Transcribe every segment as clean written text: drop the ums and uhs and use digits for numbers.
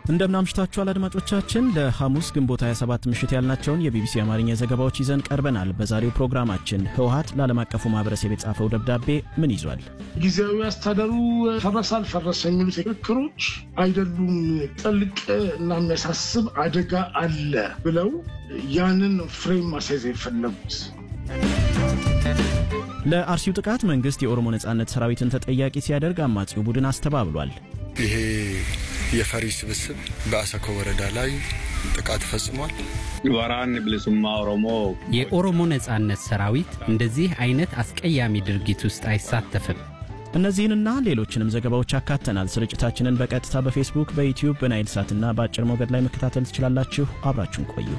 እንደምናምሽታችኋል አድማጮቻችን ለሐሙስ ግንቦት 27 ምሽት ያልናቸውን የቢቢሲ አማርኛ ዘገባዎች ይዘን ቀርበናል። በዛሬው ፕሮግራማችን ህወሓት ለዓለም አቀፉ ማህበረሰብ የጻፈው ደብዳቤ ምን ይዟል? ጊዜያዊ አስተዳደሩ ፈረሰ የሚሉት ክርክሮች አይደሉም፣ ጥልቅ እና የሚያሳስብ አደጋ አለ ብለው ያንን ፍሬም ማስያዝ የፈለጉት። ለአርሲው ጥቃት መንግስት የኦሮሞ ነጻነት ሰራዊትን ተጠያቂ ሲያደርግ አማጺው ቡድን አስተባብሏል። ይሄ የፈሪ ስብስብ በአሰኮ ወረዳ ላይ ጥቃት ፈጽሟል። ወራን ብልሱማ ኦሮሞ የኦሮሞ ነጻነት ሰራዊት እንደዚህ አይነት አስቀያሚ ድርጊት ውስጥ አይሳተፍም። እነዚህንና ሌሎችንም ዘገባዎች አካተናል። ስርጭታችንን በቀጥታ በፌስቡክ፣ በዩቲዩብ፣ በናይል ሳትና በአጭር ሞገድ ላይ መከታተል ትችላላችሁ። አብራችሁን ቆዩ።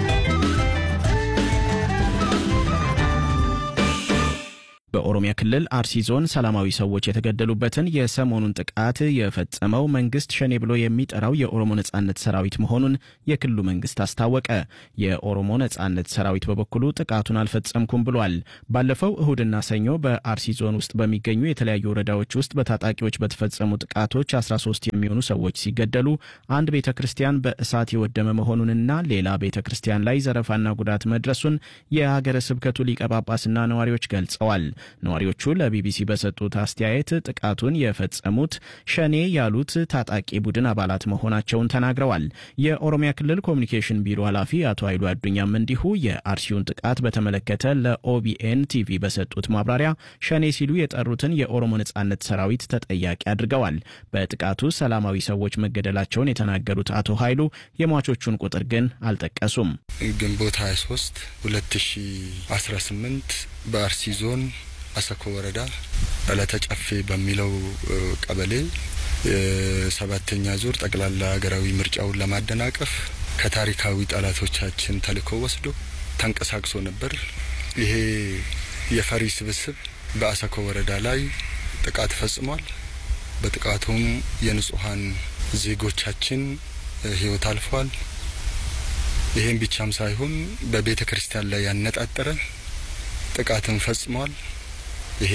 በኦሮሚያ ክልል አርሲ ዞን ሰላማዊ ሰዎች የተገደሉበትን የሰሞኑን ጥቃት የፈጸመው መንግስት ሸኔ ብሎ የሚጠራው የኦሮሞ ነጻነት ሰራዊት መሆኑን የክልሉ መንግስት አስታወቀ። የኦሮሞ ነጻነት ሰራዊት በበኩሉ ጥቃቱን አልፈጸምኩም ብሏል። ባለፈው እሁድና ሰኞ በአርሲ ዞን ውስጥ በሚገኙ የተለያዩ ወረዳዎች ውስጥ በታጣቂዎች በተፈጸሙ ጥቃቶች 13 የሚሆኑ ሰዎች ሲገደሉ አንድ ቤተክርስቲያን በእሳት የወደመ መሆኑንና ሌላ ቤተክርስቲያን ላይ ዘረፋና ጉዳት መድረሱን የሀገረ ስብከቱ ሊቀ ጳጳስና ነዋሪዎች ገልጸዋል። ነዋሪዎቹ ለቢቢሲ በሰጡት አስተያየት ጥቃቱን የፈጸሙት ሸኔ ያሉት ታጣቂ ቡድን አባላት መሆናቸውን ተናግረዋል። የኦሮሚያ ክልል ኮሚኒኬሽን ቢሮ ኃላፊ አቶ ኃይሉ አዱኛም እንዲሁ የአርሲውን ጥቃት በተመለከተ ለኦቢኤን ቲቪ በሰጡት ማብራሪያ ሸኔ ሲሉ የጠሩትን የኦሮሞ ነጻነት ሰራዊት ተጠያቂ አድርገዋል። በጥቃቱ ሰላማዊ ሰዎች መገደላቸውን የተናገሩት አቶ ኃይሉ የሟቾቹን ቁጥር ግን አልጠቀሱም። ግንቦት 23 2018 በአርሲ ዞን አሰኮ ወረዳ አለተጨፌ በሚለው ቀበሌ የሰባተኛ ዙር ጠቅላላ ሀገራዊ ምርጫውን ለማደናቀፍ ከታሪካዊ ጠላቶቻችን ተልኮ ወስዶ ተንቀሳቅሶ ነበር። ይሄ የፈሪ ስብስብ በአሰኮ ወረዳ ላይ ጥቃት ፈጽሟል። በጥቃቱም የንጹሃን ዜጎቻችን ህይወት አልፏል። ይሄን ብቻም ሳይሆን በቤተ ክርስቲያን ላይ ያነጣጠረ ጥቃትን ፈጽሟል። ይሄ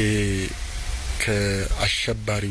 ከአሸባሪው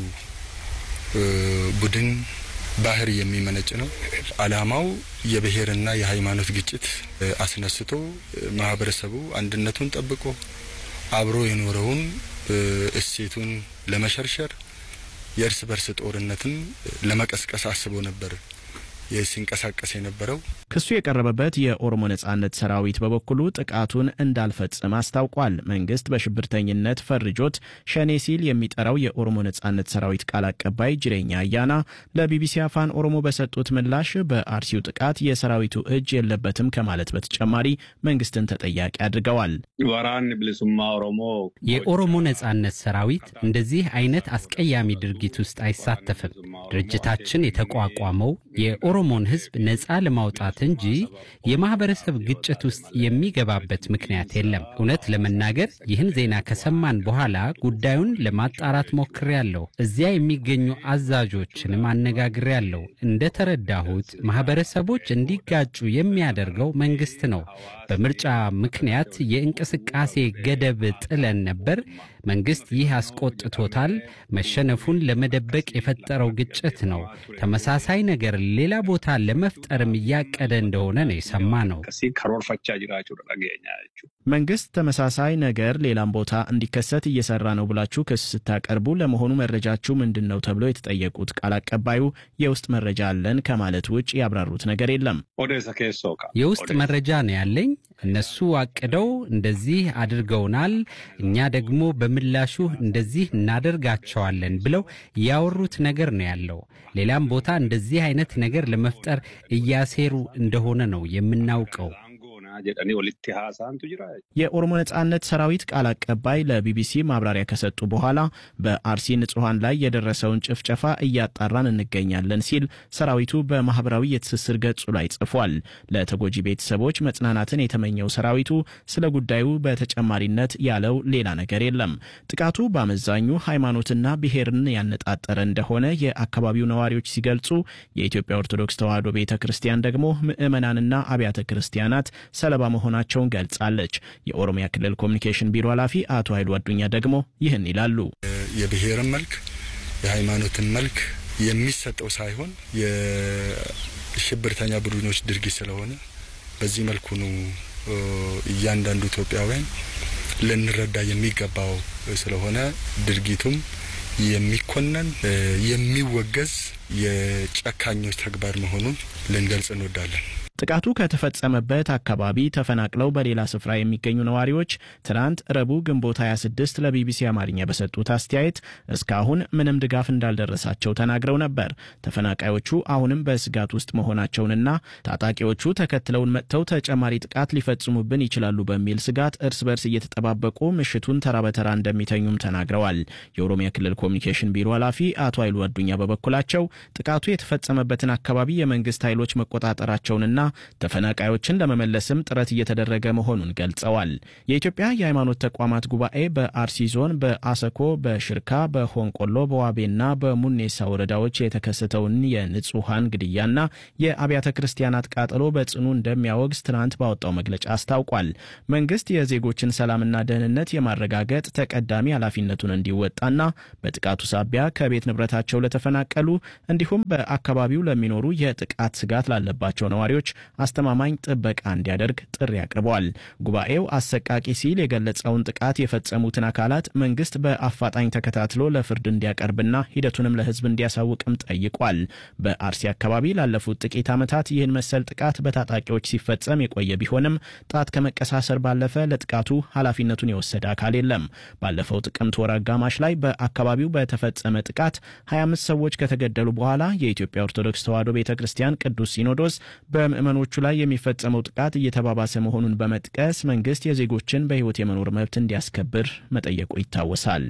ቡድን ባህሪ የሚመነጭ ነው። አላማው የብሔርና የሃይማኖት ግጭት አስነስቶ ማህበረሰቡ አንድነቱን ጠብቆ አብሮ የኖረውን እሴቱን ለመሸርሸር የእርስ በርስ ጦርነትን ለመቀስቀስ አስቦ ነበር ሲንቀሳቀስ የነበረው። ክሱ የቀረበበት የኦሮሞ ነጻነት ሰራዊት በበኩሉ ጥቃቱን እንዳልፈጸመ አስታውቋል። መንግስት በሽብርተኝነት ፈርጆት ሸኔ ሲል የሚጠራው የኦሮሞ ነጻነት ሰራዊት ቃል አቀባይ ጅሬኛ አያና ለቢቢሲ አፋን ኦሮሞ በሰጡት ምላሽ በአርሲው ጥቃት የሰራዊቱ እጅ የለበትም ከማለት በተጨማሪ መንግስትን ተጠያቂ አድርገዋል። ወራን ብልሱማ ኦሮሞ የኦሮሞ ነጻነት ሰራዊት እንደዚህ አይነት አስቀያሚ ድርጊት ውስጥ አይሳተፍም። ድርጅታችን የተቋቋመው የኦሮሞን ህዝብ ነጻ ለማውጣት እንጂ የማህበረሰብ ግጭት ውስጥ የሚገባበት ምክንያት የለም። እውነት ለመናገር ይህን ዜና ከሰማን በኋላ ጉዳዩን ለማጣራት ሞክሬያለሁ። እዚያ የሚገኙ አዛዦችንም አነጋግሬያለሁ። እንደተረዳሁት ማህበረሰቦች እንዲጋጩ የሚያደርገው መንግስት ነው። በምርጫ ምክንያት የእንቅስቃሴ ገደብ ጥለን ነበር። መንግስት ይህ አስቆጥቶታል። መሸነፉን ለመደበቅ የፈጠረው ግጭት ነው። ተመሳሳይ ነገር ሌላ ቦታ ለመፍጠርም ያቀደ እንደሆነ ነው የሰማነው። መንግስት ተመሳሳይ ነገር ሌላም ቦታ እንዲከሰት እየሰራ ነው ብላችሁ ክስ ስታቀርቡ ለመሆኑ መረጃችሁ ምንድነው ተብሎ የተጠየቁት ቃል አቀባዩ የውስጥ መረጃ አለን ከማለት ውጭ ያብራሩት ነገር የለም። የውስጥ መረጃ ነው ያለኝ። እነሱ አቅደው እንደዚህ አድርገውናል፣ እኛ ደግሞ በምላሹ እንደዚህ እናደርጋቸዋለን ብለው ያወሩት ነገር ነው ያለው። ሌላም ቦታ እንደዚህ አይነት ነገር ለመፍጠር እያሴሩ እንደሆነ ነው የምናውቀው። የኦሮሞ ነጻነት ሰራዊት ቃል አቀባይ ለቢቢሲ ማብራሪያ ከሰጡ በኋላ በአርሲ ንጹሃን ላይ የደረሰውን ጭፍጨፋ እያጣራን እንገኛለን ሲል ሰራዊቱ በማህበራዊ የትስስር ገጹ ላይ ጽፏል። ለተጎጂ ቤተሰቦች መጽናናትን የተመኘው ሰራዊቱ ስለ ጉዳዩ በተጨማሪነት ያለው ሌላ ነገር የለም። ጥቃቱ በአመዛኙ ሃይማኖትና ብሔርን ያነጣጠረ እንደሆነ የአካባቢው ነዋሪዎች ሲገልጹ፣ የኢትዮጵያ ኦርቶዶክስ ተዋሕዶ ቤተክርስቲያን ደግሞ ምዕመናንና አብያተ ክርስቲያናት ሰለባ መሆናቸውን ገልጻለች። የኦሮሚያ ክልል ኮሚኒኬሽን ቢሮ ኃላፊ አቶ ኃይሉ አዱኛ ደግሞ ይህን ይላሉ። የብሔርን መልክ የሃይማኖትን መልክ የሚሰጠው ሳይሆን የሽብርተኛ ቡድኖች ድርጊት ስለሆነ በዚህ መልኩ ነው እያንዳንዱ ኢትዮጵያውያን ልንረዳ የሚገባው ስለሆነ ድርጊቱም የሚኮነን የሚወገዝ የጨካኞች ተግባር መሆኑን ልንገልጽ እንወዳለን። ጥቃቱ ከተፈጸመበት አካባቢ ተፈናቅለው በሌላ ስፍራ የሚገኙ ነዋሪዎች ትናንት ረቡዕ ግንቦት 26 ለቢቢሲ አማርኛ በሰጡት አስተያየት እስካሁን ምንም ድጋፍ እንዳልደረሳቸው ተናግረው ነበር። ተፈናቃዮቹ አሁንም በስጋት ውስጥ መሆናቸውንና ታጣቂዎቹ ተከትለውን መጥተው ተጨማሪ ጥቃት ሊፈጽሙብን ይችላሉ በሚል ስጋት እርስ በርስ እየተጠባበቁ ምሽቱን ተራ በተራ እንደሚተኙም ተናግረዋል። የኦሮሚያ ክልል ኮሚኒኬሽን ቢሮ ኃላፊ አቶ ኃይሉ አዱኛ በበኩላቸው ጥቃቱ የተፈጸመበትን አካባቢ የመንግስት ኃይሎች መቆጣጠራቸውንና ተፈናቃዮችን ለመመለስም ጥረት እየተደረገ መሆኑን ገልጸዋል። የኢትዮጵያ የሃይማኖት ተቋማት ጉባኤ በአርሲ ዞን በአሰኮ፣ በሽርካ፣ በሆንቆሎ፣ በዋቤና በሙኔሳ ወረዳዎች የተከሰተውን የንጹሃን ግድያና የአብያተ ክርስቲያናት ቃጠሎ በጽኑ እንደሚያወግዝ ትናንት ባወጣው መግለጫ አስታውቋል። መንግስት የዜጎችን ሰላምና ደህንነት የማረጋገጥ ተቀዳሚ ኃላፊነቱን እንዲወጣና በጥቃቱ ሳቢያ ከቤት ንብረታቸው ለተፈናቀሉ እንዲሁም በአካባቢው ለሚኖሩ የጥቃት ስጋት ላለባቸው ነዋሪዎች አስተማማኝ ጥበቃ እንዲያደርግ ጥሪ አቅርበዋል። ጉባኤው አሰቃቂ ሲል የገለጸውን ጥቃት የፈጸሙትን አካላት መንግስት በአፋጣኝ ተከታትሎ ለፍርድ እንዲያቀርብና ሂደቱንም ለህዝብ እንዲያሳውቅም ጠይቋል። በአርሲ አካባቢ ላለፉት ጥቂት ዓመታት ይህን መሰል ጥቃት በታጣቂዎች ሲፈጸም የቆየ ቢሆንም ጣት ከመቀሳሰር ባለፈ ለጥቃቱ ኃላፊነቱን የወሰደ አካል የለም። ባለፈው ጥቅምት ወር አጋማሽ ላይ በአካባቢው በተፈጸመ ጥቃት 25 ሰዎች ከተገደሉ በኋላ የኢትዮጵያ ኦርቶዶክስ ተዋሕዶ ቤተክርስቲያን ቅዱስ ሲኖዶስ በምዕመኖቹ ላይ የሚፈጸመው ጥቃት እየተባባሰ መሆኑን በመጥቀስ መንግስት የዜጎችን በህይወት የመኖር መብት እንዲያስከብር መጠየቁ ይታወሳል።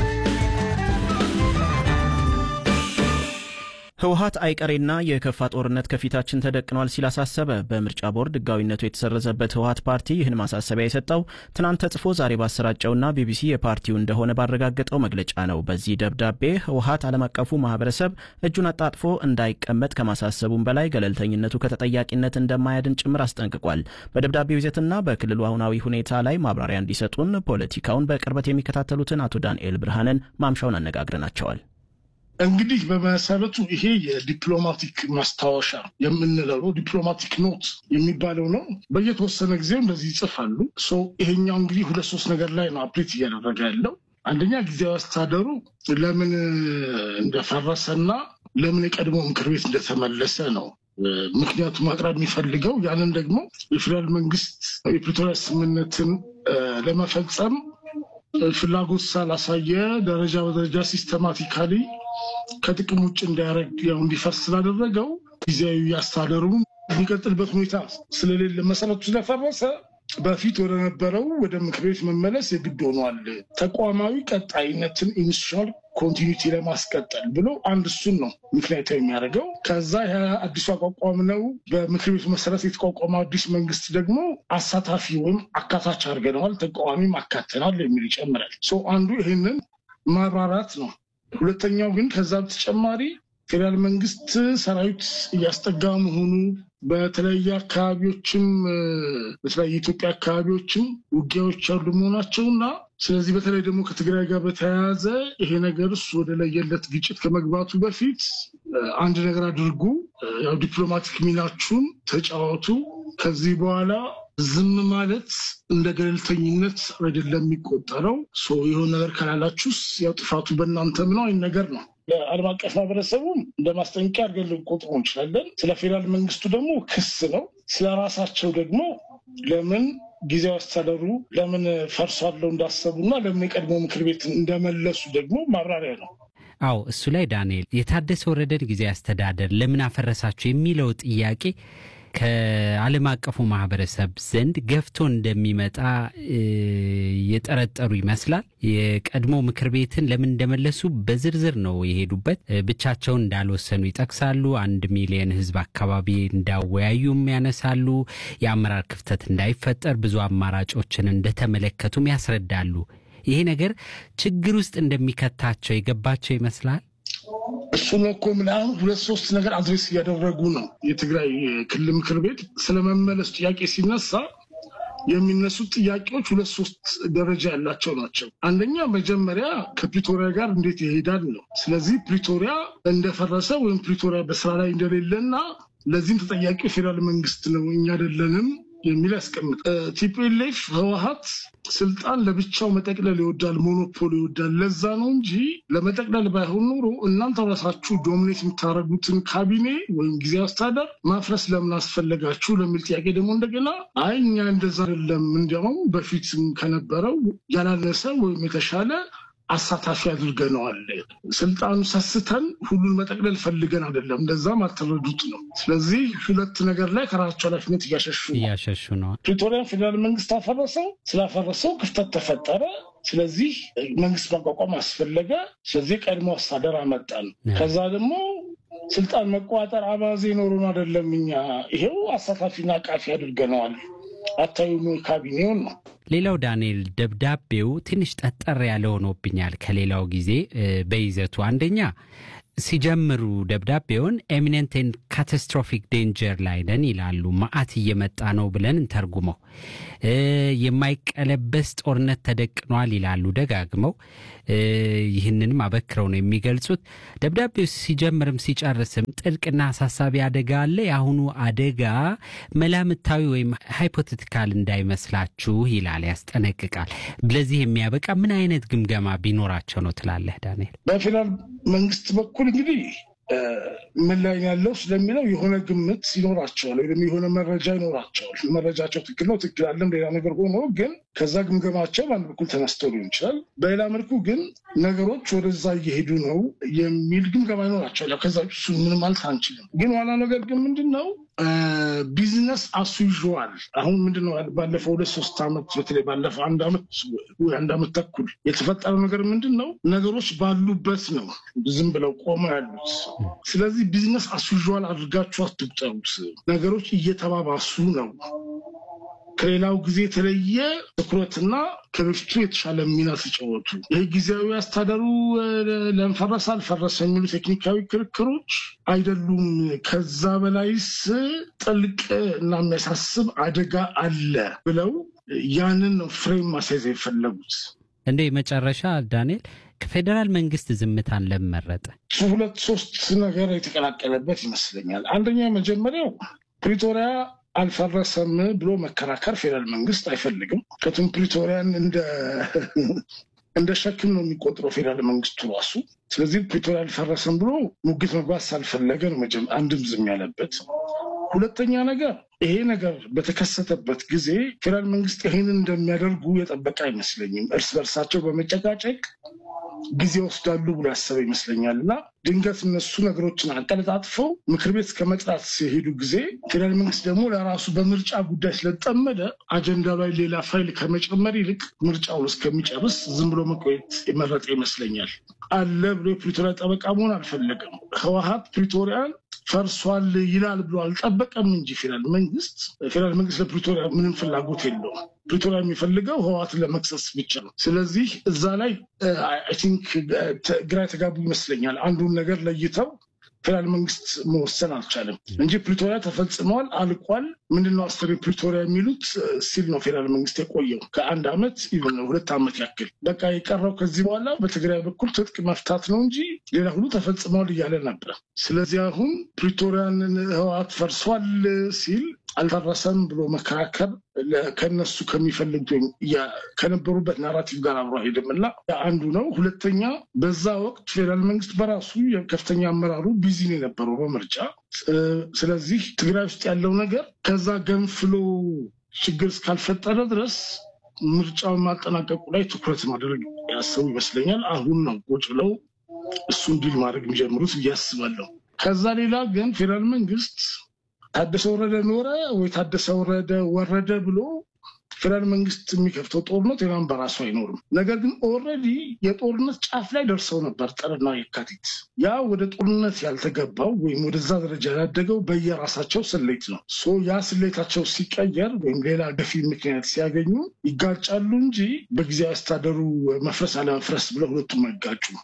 ህወሓት አይቀሬና የከፋ ጦርነት ከፊታችን ተደቅኗል ሲል አሳሰበ። በምርጫ ቦርድ ህጋዊነቱ የተሰረዘበት ህወሓት ፓርቲ ይህን ማሳሰቢያ የሰጠው ትናንት ተጽፎ ዛሬ ባሰራጨውና ቢቢሲ የፓርቲው እንደሆነ ባረጋገጠው መግለጫ ነው። በዚህ ደብዳቤ ህወሓት ዓለም አቀፉ ማህበረሰብ እጁን አጣጥፎ እንዳይቀመጥ ከማሳሰቡም በላይ ገለልተኝነቱ ከተጠያቂነት እንደማያድን ጭምር አስጠንቅቋል። በደብዳቤው ይዘትና በክልሉ አሁናዊ ሁኔታ ላይ ማብራሪያ እንዲሰጡን ፖለቲካውን በቅርበት የሚከታተሉትን አቶ ዳንኤል ብርሃንን ማምሻውን አነጋግረናቸዋል። እንግዲህ በመሰረቱ ይሄ የዲፕሎማቲክ ማስታወሻ የምንለው ዲፕሎማቲክ ኖት የሚባለው ነው። በየተወሰነ ጊዜ እንደዚህ ይጽፋሉ። ይሄኛው እንግዲህ 2-3 ነገር ላይ ነው አፕዴት እያደረገ ያለው። አንደኛ ጊዜያዊ አስተዳደሩ ለምን እንደፈረሰና ለምን የቀድሞ ምክር ቤት እንደተመለሰ ነው ምክንያቱም ማቅረብ የሚፈልገው። ያንን ደግሞ የፌዴራል መንግስት የፕሪቶሪያ ስምምነትን ለመፈጸም ፍላጎት ሳላሳየ ደረጃ በደረጃ ሲስተማቲካሊ ከጥቅም ውጭ እንዲፈስ ስላደረገው ጊዜያዊ አስተዳደሩ የሚቀጥልበት ሁኔታ ስለሌለ መሰረቱ ስለፈረሰ በፊት ወደ ነበረው ወደ ምክር ቤት መመለስ የግድ ሆኗል። ተቋማዊ ቀጣይነትን ኢንስቲትዩሽናል ኮንቲኒቲ ለማስቀጠል ብሎ አንድ እሱን ነው ምክንያታዊ የሚያደርገው። ከዛ አዲሱ አቋቋም ነው በምክር ቤቱ መሰረት የተቋቋመው አዲስ መንግስት ደግሞ አሳታፊ ወይም አካታች አድርገነዋል፣ ተቃዋሚም አካተናል የሚል ይጨምራል። አንዱ ይህንን ማብራራት ነው። ሁለተኛው ግን ከዛ በተጨማሪ ፌዴራል መንግስት ሰራዊት እያስጠጋ መሆኑ በተለያየ አካባቢዎችም በተለያየ የኢትዮጵያ አካባቢዎችም ውጊያዎች ያሉ መሆናቸውና ስለዚህ በተለይ ደግሞ ከትግራይ ጋር በተያያዘ ይሄ ነገር ወደ ለየለት ግጭት ከመግባቱ በፊት አንድ ነገር አድርጉ፣ ያው ዲፕሎማቲክ ሚናችሁን ተጫወቱ። ከዚህ በኋላ ዝም ማለት እንደ ገለልተኝነት አይደለም የሚቆጠረው። የሆነ ነገር ካላላችሁስ ያው ጥፋቱ በእናንተም ነው አይን ነገር ነው። ለዓለም አቀፍ ማህበረሰቡም እንደ ማስጠንቀቂያ አድርገን ልንቆጥረው እንችላለን። ስለ ፌዴራል መንግስቱ ደግሞ ክስ ነው። ስለ ራሳቸው ደግሞ ለምን ጊዜያዊ አስተዳደሩ ለምን ፈርሷለው እንዳሰቡና ለምን የቀድሞ ምክር ቤት እንደመለሱ ደግሞ ማብራሪያ ነው። አዎ እሱ ላይ ዳንኤል የታደሰ ወረደን ጊዜያዊ አስተዳደር ለምን አፈረሳችሁ የሚለው ጥያቄ ከዓለም አቀፉ ማህበረሰብ ዘንድ ገፍቶ እንደሚመጣ የጠረጠሩ ይመስላል። የቀድሞ ምክር ቤትን ለምን እንደመለሱ በዝርዝር ነው የሄዱበት። ብቻቸውን እንዳልወሰኑ ይጠቅሳሉ። 1 ሚሊዮን ህዝብ አካባቢ እንዳወያዩም ያነሳሉ። የአመራር ክፍተት እንዳይፈጠር ብዙ አማራጮችን እንደተመለከቱም ያስረዳሉ። ይሄ ነገር ችግር ውስጥ እንደሚከታቸው የገባቸው ይመስላል። እሱን እኮ ምናምን 2-3 ነገር አድሬስ እያደረጉ ነው። የትግራይ ክልል ምክር ቤት ስለመመለስ ጥያቄ ሲነሳ የሚነሱ ጥያቄዎች 2-3 ደረጃ ያላቸው ናቸው። አንደኛ መጀመሪያ ከፕሪቶሪያ ጋር እንዴት ይሄዳል ነው። ስለዚህ ፕሪቶሪያ እንደፈረሰ ወይም ፕሪቶሪያ በስራ ላይ እንደሌለና ለዚህም ተጠያቂው ፌደራል መንግስት ነው እኛ አይደለንም የሚል ያስቀምጥ። ቲፒኤልኤፍ ህወሓት ስልጣን ለብቻው መጠቅለል ይወዳል፣ ሞኖፖሊ ይወዳል። ለዛ ነው እንጂ ለመጠቅለል ባይሆን ኖሮ እናንተ ራሳችሁ ዶሚኔት የምታደርጉትን ካቢኔ ወይም ጊዜያዊ አስተዳደር ማፍረስ ለምን አስፈለጋችሁ ለሚል ጥያቄ ደግሞ እንደገና አይ እኛ እንደዛ አይደለም፣ እንዲያውም በፊትም ከነበረው ያላነሰ ወይም የተሻለ አሳታፊ አድርገነዋል። ስልጣኑ ሰስተን ሁሉን መጠቅለል ፈልገን አይደለም፣ እንደዛም አትረዱት ነው። ስለዚህ ሁለት ነገር ላይ ከራሳቸው ኃላፊነት እያሸሹ ነው። ፕሪቶሪያን ፌደራል መንግስት አፈረሰው፣ ስላፈረሰው ክፍተት ተፈጠረ። ስለዚህ መንግስት ማቋቋም አስፈለገ። ስለዚህ ቀድሞ አስተዳደር አመጣን። ከዛ ደግሞ ስልጣን መቋጠር አባዜ ኖሮን አይደለም፣ እኛ ይሄው አሳታፊና አቃፊ አድርገነዋል። አታዩም ካቢኔውን ነው። ሌላው ዳንኤል ደብዳቤው ትንሽ ጠጠር ያለ ሆኖብኛል ከሌላው ጊዜ በይዘቱ። አንደኛ ሲጀምሩ ደብዳቤውን ኤሚነንት ኤንድ ካታስትሮፊክ ዴንጀር ላይ ነን ይላሉ። መዓት እየመጣ ነው ብለን እንተርጉመው። የማይቀለበስ ጦርነት ተደቅኗል ይላሉ ደጋግመው። ይህንንም አበክረው ነው የሚገልጹት። ደብዳቤው ሲጀምርም ሲጨርስም ጥልቅና አሳሳቢ አደጋ አለ። የአሁኑ አደጋ መላምታዊ ወይም ሃይፖቴቲካል እንዳይመስላችሁ ይላል፣ ያስጠነቅቃል። ለዚህ የሚያበቃ ምን አይነት ግምገማ ቢኖራቸው ነው ትላለህ ዳንኤል? በፌደራል መንግስት በኩል እንግዲህ ምን ላይ ያለው ስለሚለው የሆነ ግምት ይኖራቸዋል ወይም የሆነ መረጃ ይኖራቸዋል። መረጃቸው ትክክል ነው ትክክል አለም ሌላ ነገር ሆኖ ግን ከዛ ግምገማቸው በአንድ በኩል ተነስተው ሊሆን ይችላል። በሌላ መልኩ ግን ነገሮች ወደዛ እየሄዱ ነው የሚል ግምገማ ይኖራቸዋል። ከዛ እሱ ምንም ማለት አንችልም። ግን ዋና ነገር ግን ምንድን ነው ቢዝነስ አስ ዩዥዋል አሁን ምንድነው ባለፈው 2-3 ዓመት በተለይ ባለፈው አንድ ዓመት ተኩል የተፈጠረው ነገር ምንድነው ነገሮች ባሉበት ነው ዝም ብለው ቆመው ያሉት። ስለዚህ ቢዝነስ አስ ዩዥዋል አድርጋችሁ አትቁጠሩት። ነገሮች እየተባባሱ ነው። ከሌላው ጊዜ የተለየ ትኩረትና ከበፊቱ የተሻለ ሚና ተጫወቱ። ይህ ጊዜያዊ አስተዳደሩ ለምፈረስ አልፈረሰ የሚሉ ቴክኒካዊ ክርክሮች አይደሉም። ከዛ በላይስ ጥልቅ እና የሚያሳስብ አደጋ አለ ብለው ያንን ነው ፍሬም ማስያዝ የፈለጉት። እንደ መጨረሻ ዳንኤል ከፌደራል መንግስት ዝምታን ለመረጠ 2-3 ነገር የተቀላቀለበት ይመስለኛል። አንደኛ መጀመሪያው ፕሪቶሪያ አልፈረሰም ብሎ መከራከር ፌደራል መንግስት አይፈልግም። ከቱም ፕሪቶሪያን እንደ ሸክም ነው የሚቆጥረው ፌደራል መንግስቱ ራሱ። ስለዚህ ፕሪቶሪያ አልፈረሰም ብሎ ሙግት መግባት ሳልፈለገ ነው አንድም ዝም ያለበት። ሁለተኛ ነገር ይሄ ነገር በተከሰተበት ጊዜ ፌደራል መንግስት ይሄንን እንደሚያደርጉ የጠበቀ አይመስለኝም። እርስ በርሳቸው በመጨቃጨቅ ጊዜ ወስዳሉ ብሎ ያሰበ ይመስለኛልና ድንገት እነሱ ነገሮችን አቀለጣጥፈው ምክር ቤት ከመጥራት ሲሄዱ ጊዜ ፌደራል መንግስት ደግሞ ለራሱ በምርጫ ጉዳይ ስለተጠመደ አጀንዳ ላይ ሌላ ፋይል ከመጨመር ይልቅ ምርጫውን እስከሚጨርስ ዝም ብሎ መቆየት የመረጠ ይመስለኛል። አለ ብሎ ፕሪቶሪያ ጠበቃ መሆን አልፈለገም። ህወሓት ፕሪቶሪያን ፈርሷል ይላል ብሎ አልጠበቀም እንጂ ፌደራል መንግስት ለፕሪቶሪያ ምንም ፍላጎት የለውም። ፕሪቶሪያ የሚፈልገው ህወሓትን ለመክሰስ ብቻ ነው። ስለዚህ እዛ ላይ አይ ቲንክ ግራ የተጋቡ ይመስለኛል። አንዱን ነገር ለይተው ፌደራል መንግስት መወሰን አልቻለም እንጂ ፕሪቶሪያ ተፈጽሟል፣ አልቋል። ምንድነው አስተሪ ፕሪቶሪያ የሚሉት ሲል ነው ፌደራል መንግስት የቆየው ከ1 ዓመት ይሁን 2 ዓመት ያክል። በቃ የቀረው ከዚህ በኋላ በትግራይ በኩል ትጥቅ መፍታት ነው እንጂ ሌላ ሁሉ ተፈጽሟል እያለ ነበር። ስለዚህ አሁን ፕሪቶሪያን ህወሓት ፈርሷል ሲል አልፈረሰም ብሎ መከራከር ከነሱ ከሚፈልጉት ከነበሩበት ናራቲቭ ጋር አብሮ ሄደምላ አንዱ ነው። ሁለተኛ በዛ ወቅት ፌደራል መንግስት በራሱ የከፍተኛ አመራሩ ቢዚ ነው የነበረው በምርጫ። ስለዚህ ትግራይ ውስጥ ያለው ነገር ከዛ ገንፍሎ ችግር እስካልፈጠረ ድረስ ምርጫውን ማጠናቀቁ ላይ ትኩረት ማድረግ ያሰቡ ይመስለኛል። አሁን ነው ቁጭ ብለው እሱን ዲል ማድረግ የሚጀምሩት እያስባለሁ። ከዛ ሌላ ግን ፌደራል መንግስት ታደሰ ወረደ ኖረ ወይ ታደሰ ወረደ ብሎ ፌደራል መንግስት የሚከፍተው ጦርነት የማን በራሱ አይኖርም። ነገር ግን ኦልሬዲ የጦርነት ጫፍ ላይ ደርሰው ነበር ጥርና የካቲት። ያ ወደ ጦርነት ያልተገባው ወይም ወደዛ ደረጃ ያላደገው በየራሳቸው ስሌት ነው። ያ ስሌታቸው ሲቀየር ወይም ሌላ ገፊ ምክንያት ሲያገኙ ይጋጫሉ እንጂ በጊዜያዊ አስተዳደሩ መፍረስ አለመፍረስ ብለው ሁለቱም አይጋጩም።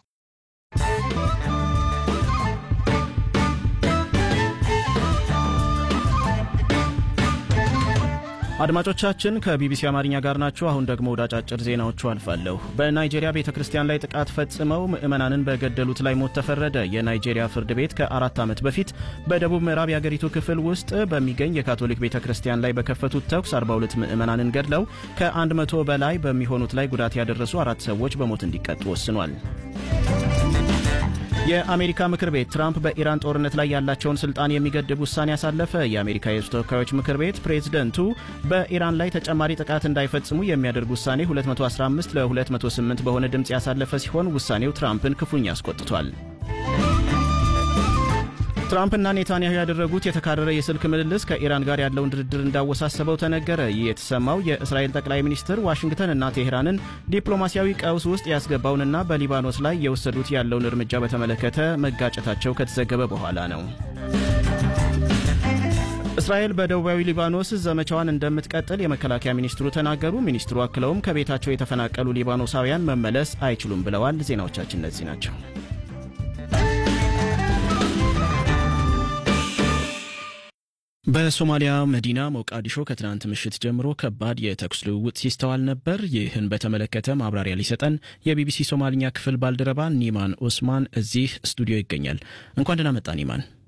አድማጮቻችን ከቢቢሲ አማርኛ ጋር ናችሁ። አሁን ደግሞ ወደ አጫጭር ዜናዎቹ አልፋለሁ። በናይጄሪያ ቤተክርስቲያን ላይ ጥቃት ፈጽመው ምዕመናንን በገደሉት ላይ ሞት ተፈረደ። የናይጄሪያ ፍርድ ቤት ከ4 ዓመት በፊት በደቡብ ምዕራብ የአገሪቱ ክፍል ውስጥ በሚገኝ የካቶሊክ ቤተክርስቲያን ላይ በከፈቱት ተኩስ 42 ምዕመናንን ገድለው ከ100 በላይ በሚሆኑት ላይ ጉዳት ያደረሱ 4 ሰዎች በሞት እንዲቀጡ ወስኗል። የአሜሪካ ምክር ቤት ትራምፕ በኢራን ጦርነት ላይ ያላቸውን ስልጣን የሚገድብ ውሳኔ ያሳለፈ። የአሜሪካ የሕዝብ ተወካዮች ምክር ቤት ፕሬዝደንቱ በኢራን ላይ ተጨማሪ ጥቃት እንዳይፈጽሙ የሚያደርግ ውሳኔ 215 ለ208 በሆነ ድምፅ ያሳለፈ ሲሆን ውሳኔው ትራምፕን ክፉኛ አስቆጥቷል። ትራምፕና ኔታንያሁ ያደረጉት የተካረረ የስልክ ምልልስ ከኢራን ጋር ያለውን ድርድር እንዳወሳሰበው ተነገረ። ይህ የተሰማው የእስራኤል ጠቅላይ ሚኒስትር ዋሽንግተንና ቴሄራንን ዲፕሎማሲያዊ ቀውስ ውስጥ ያስገባውንና በሊባኖስ ላይ የወሰዱት ያለውን እርምጃ በተመለከተ መጋጨታቸው ከተዘገበ በኋላ ነው። እስራኤል በደቡባዊ ሊባኖስ ዘመቻዋን እንደምትቀጥል የመከላከያ ሚኒስትሩ ተናገሩ። ሚኒስትሩ አክለውም ከቤታቸው የተፈናቀሉ ሊባኖሳውያን መመለስ አይችሉም ብለዋል። ዜናዎቻችን እነዚህ ናቸው። በሶማሊያ መዲና ሞቃዲሾ ከትናንት ምሽት ጀምሮ ከባድ የተኩስ ልውውጥ ሲስተዋል ነበር። ይህን በተመለከተ ማብራሪያ ሊሰጠን የቢቢሲ ሶማልኛ ክፍል ባልደረባ ኒማን ኦስማን እዚህ ስቱዲዮ ይገኛል። እንኳን ደህና መጣ ኒማን።